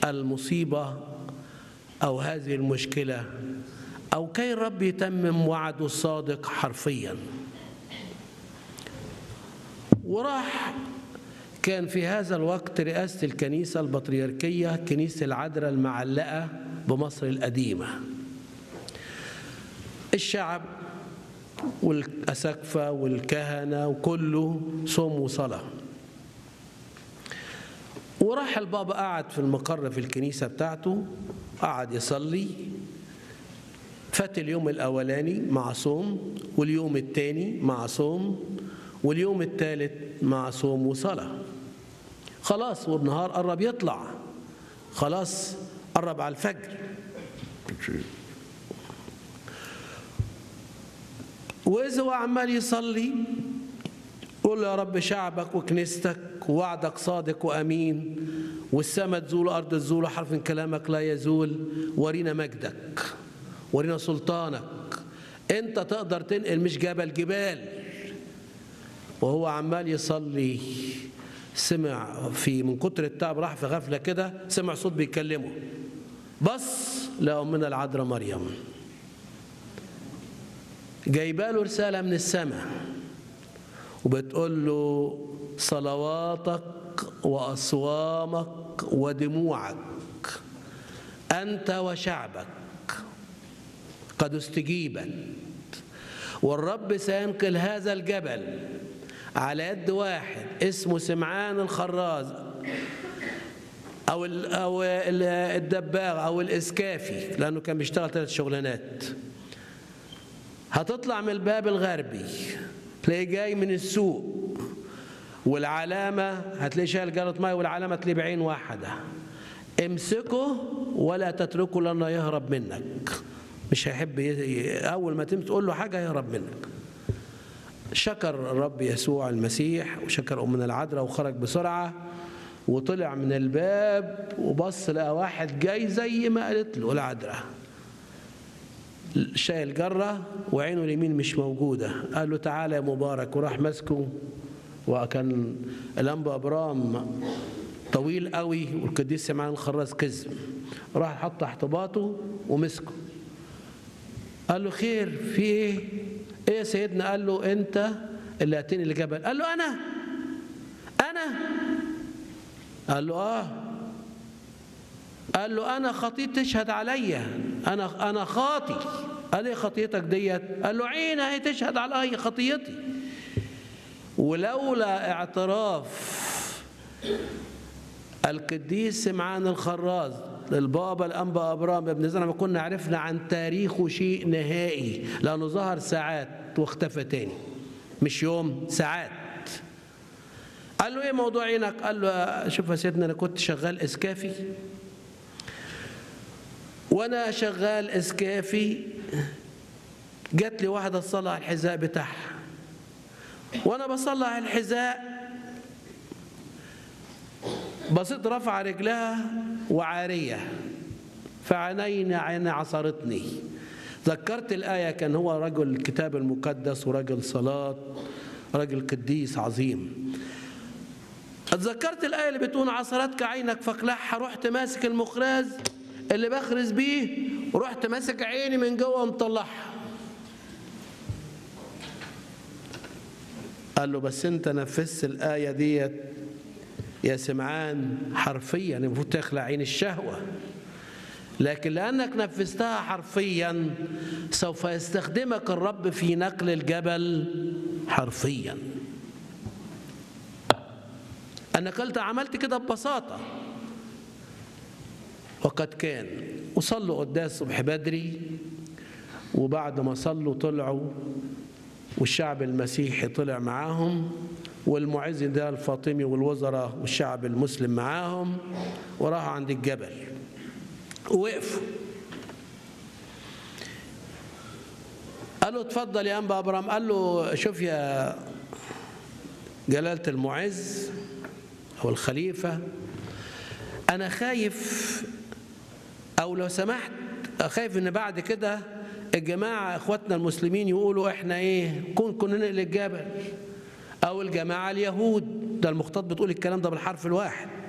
المصيبة أو هذه المشكلة، أو كي الرب يتمم وعده الصادق حرفيا. وراح كان في هذا الوقت رئاسة الكنيسة البطريركية كنيسة العذراء المعلقة بمصر القديمة. الشعب والأساقفة والكهنة وكله صوم وصلاة. وراح البابا قعد في المقر في الكنيسة بتاعته، قعد يصلي. فات اليوم الأولاني مع صوم، واليوم الثاني مع صوم، واليوم الثالث مع صوم وصلاة. خلاص والنهار قرب يطلع، خلاص قرب على الفجر. وإذا هو عمال يصلي قول يا رب شعبك وكنيستك ووعدك صادق وأمين، والسماء تزول وأرض تزول وحرف من كلامك لا يزول. ورينا مجدك، ورينا سلطانك، أنت تقدر تنقل مش جبال. وهو عمال يصلي سمع من كتر التعب راح في غفلة كده، سمع صوت بيكلمه، بص لأمنا العذراء مريم جايباله رسالة من السماء وبتقول له صلواتك وأصوامك ودموعك أنت وشعبك قد استجيبت، والرب سينقل هذا الجبل على يد واحد اسمه سمعان الخراز أو الدباغ أو الإسكافي، لأنه كان بيشتغل 3 شغلانات. هتطلع من الباب الغربي تلاقيه جاي من السوق، والعلامة هتلاقيه شايل جارة ماء، والعلامة تلاقيه بعين واحدة، امسكه ولا تتركه لأنه يهرب منك. مش هيحب أول ما تقول له حاجة يهرب منك. شكر الرب يسوع المسيح وشكر أمنا العذراء وخرج بسرعة وطلع من الباب وبص لقى واحد جاي زي ما قالت له العذراء، شايل جرة وعينه اليمين مش موجودة. قال له تعالى يا مبارك، وراح ماسكه. وكان الأنبا أبرام طويل قوي والقديس سمعان الخراز كذب، راح حط تحت باطه ومسكه. قال له خير في ايه؟ ايه يا سيدنا؟ قال له انت اللي اتيني لجبل. قال له انا قال له قال له انا خطيتي تشهد عليا، انا خاطي. قال ايه خطيتك ديت؟ قال له عيني هي تشهد عليا خطيتي. ولولا اعتراف القديس سمعان الخراز للبابا الأنبا أبرام ابن زنع ما كنا عرفنا عن تاريخه شيء نهائي، لأنه ظهر ساعات واختفى تاني، مش يوم، ساعات. قال له ايه موضوع عينك؟ قال له شوف يا سيدنا انا كنت شغال اسكافي، وانا شغال اسكافي جات لي واحده تصلح الحذاء بتاعها، وانا بصلح الحذاء بصيت رفع رجلها وعاريه فعيني عصرتني. ذكرت الآية، كان هو رجل الكتاب المقدس ورجل صلاة، رجل قديس عظيم. اتذكرت الآية اللي بتقول عصرتك عينك فاقلعها. رحت ماسك المخراز اللي بخرز بيه ورحت ماسك عيني من جوه ومطلعها. قال له بس انت نفذت الآية ديت يا سمعان حرفيا، المفروض تخلع عين الشهوة، لكن لأنك نفذتها حرفيا سوف يستخدمك الرب في نقل الجبل حرفيا. أنك قلت عملت كده ببساطة. وقد كان. وصلوا قداس الصبح بدري، وبعد ما صلوا طلعوا والشعب المسيحي طلع معاهم، والمعز ده الفاطمي والوزراء والشعب المسلم معاهم، وراحوا عند الجبل وقفوا. قال له اتفضل يا أنبا أبرام. قال له شوف يا جلالة المعز أو الخليفة، أنا خايف، أو لو سمحت خايف إن بعد كده الجماعة إخواتنا المسلمين يقولوا إحنا إيه كنا ننقل الجبل، أو الجماعة اليهود، ده المخطوط بتقول الكلام ده بالحرف الواحد،